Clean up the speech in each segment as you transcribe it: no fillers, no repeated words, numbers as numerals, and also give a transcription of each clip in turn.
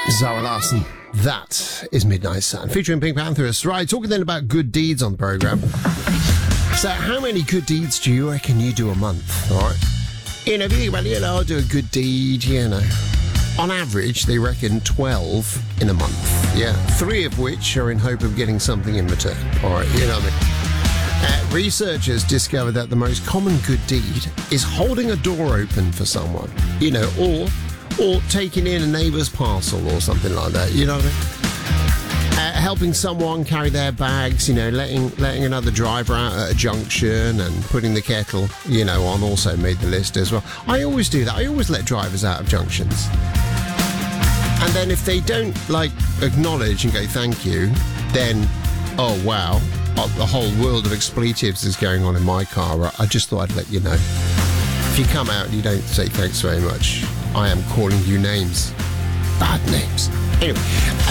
Zara Larsson. That is Midnight Sun, featuring Pink Panthers. Right, talking then about good deeds on the programme. So, how many good deeds do you reckon you do a month? All right. You know, if you think about it, I'll do a good deed, On average, they reckon 12 in a month. Yeah. 3 of which are in hope of getting something in return. All right, you know what I mean? Researchers discovered that the most common good deed is holding a door open for someone, or taking in a neighbour's parcel or something like that, you know what I mean? Helping someone carry their bags, letting another driver out at a junction and putting the kettle, on also made the list as well. I always do that. I always let drivers out of junctions. And then if they don't, acknowledge and go thank you, then, oh, wow, the whole world of expletives is going on in my car. I just thought I'd let you know. If you come out and you don't say thanks very much, I am calling you names. Bad names. Anyway,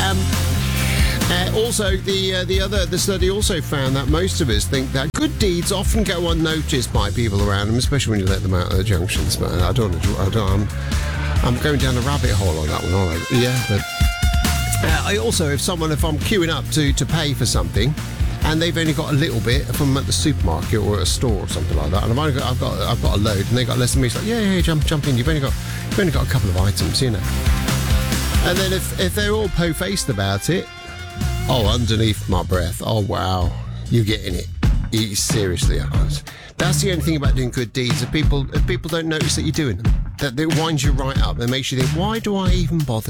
also, the study also found that most of us think that good deeds often go unnoticed by people around them, especially when you let them out of the junctions. But I'm going down a rabbit hole on that one, aren't I? Yeah, but if I'm queuing up to pay for something, and they've only got a little bit, if I'm at the supermarket or at a store or something like that, and I've got a load, and they got less than me, it's like, yeah, jump in. You've only got a couple of items, And then if they're all po-faced about it, underneath my breath, oh wow, you're getting it. Seriously, that's the only thing about doing good deeds. If people don't notice that you're doing them, that it winds you right up and makes you think, why do I even bother?